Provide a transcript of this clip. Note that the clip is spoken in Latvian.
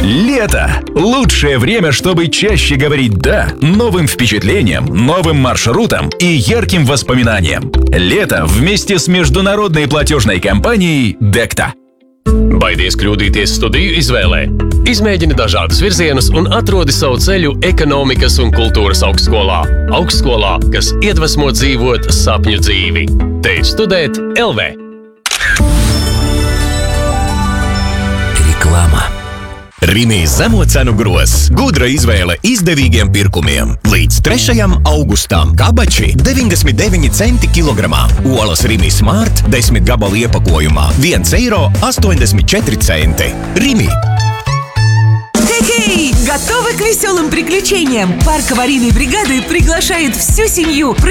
Лето – лучшее время, чтобы чаще говорить «да» новым впечатлениям, новым маршрутам и ярким воспоминаниям. Лето вместе с международной платежной компанией Dekta. Baidies kļūdīties studiju izvēlē? Izmēģini dažādus virzienus un atrodi savu ceļu ekonomikas un kultūras augstskolā. Augstskolā, kas iedvesmo dzīvot sapņu dzīvi. Te studēt LV. Reklāma. Rimi zemo cenu grozs. Gudra izvēle izdevīgiem pirkumiem. Līdz 3. augustam kabači 99 centi kilogramā. Olas Rimi Smart 10 gabalu iepakojumā 1,84 eiro. Rimi. Хей-хей! Готовы к веселым приключениям? Парк аварийной бригады приглашает всю семью